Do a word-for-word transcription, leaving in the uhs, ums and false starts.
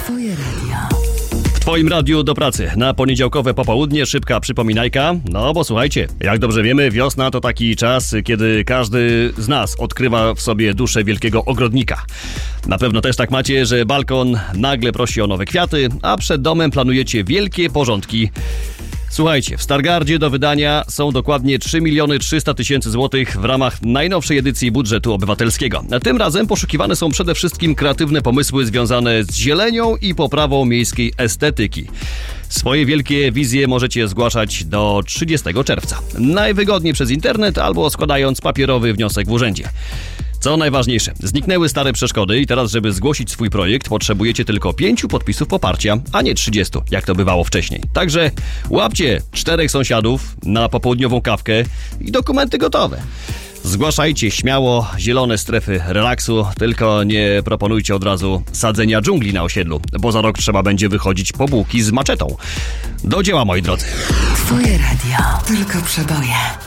Twoje radio. W Twoim radiu do pracy na poniedziałkowe popołudnie szybka przypominajka. No bo słuchajcie, jak dobrze wiemy, wiosna to taki czas, kiedy każdy z nas odkrywa w sobie duszę wielkiego ogrodnika. Na pewno też tak macie, że balkon nagle prosi o nowe kwiaty, a przed domem planujecie wielkie porządki. Słuchajcie, w Stargardzie do wydania są dokładnie trzy miliony trzysta tysięcy złotych w ramach najnowszej edycji budżetu obywatelskiego. Tym razem poszukiwane są przede wszystkim kreatywne pomysły związane z zielenią i poprawą miejskiej estetyki. Swoje wielkie wizje możecie zgłaszać do trzydziestego czerwca. Najwygodniej przez internet albo składając papierowy wniosek w urzędzie. Co najważniejsze, zniknęły stare przeszkody i teraz, żeby zgłosić swój projekt, potrzebujecie tylko pięciu podpisów poparcia, a nie trzydziestu, jak to bywało wcześniej. Także łapcie czterech sąsiadów na popołudniową kawkę i dokumenty gotowe. Zgłaszajcie śmiało zielone strefy relaksu, tylko nie proponujcie od razu sadzenia dżungli na osiedlu, bo za rok trzeba będzie wychodzić po bułki z maczetą. Do dzieła, moi drodzy. Twoje radio. Tylko przeboje.